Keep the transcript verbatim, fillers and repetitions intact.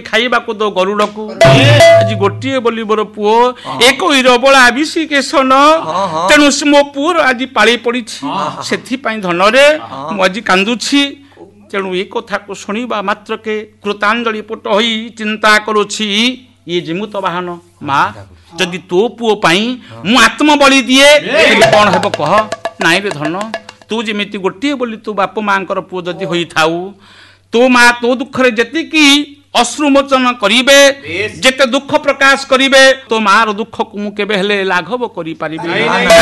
ଖାଇବାକୁ ଦो ଗରୁଡକୁ ଆଜି ଗୋଟିଏ ବୋଲି ମୋର ପୁଅ ଏକ ଇରବଳା ବିଶି କେଶନ ତେଣୁ ମୋ ପୁଅର ଆଜି ପାଳି ପଡିଛି ସେଥିପାଇଁ ଧନରେ ମୁଁ ଆଜି କାନ୍ଦୁଛି ତେଣୁ ଏ କଥାକୁ ଶୁଣିବା ମାତ୍ରକେ କୃତାଞ୍ଜଳି ପୁଟ ହୋଇ ଚିନ୍ତା କରୁଛି ଇଏ ଯେମୁତ ବାହନ ମା ଯଦି ତୋ ପୁଅ ପାଇଁ ମୁଁ ଆତ୍ମବଳି ଦିଏ କଣ ହେବ କହ ନାଇଁ ରେ ଧନ ତୁ ଯେମିତି ଗୋଟିଏ ବୋଲି ତୁ ବାପ ମାଙ୍କର ପୁଅ ଯଦି ହୋଇଥାଉ ତୋ ମା ତୋ ଦୁଃଖରେ ଯେତିକି ଅଶ୍ରୁମୋଚନ କରିବେ ଯେତେ ଦୁଃଖ ପ୍ରକାଶ କରିବେ ତୋ ମାର ଦୁଃଖକୁ ମୁଁ କେବେ ହେଲେ ଲାଘବ କରିପାରିବି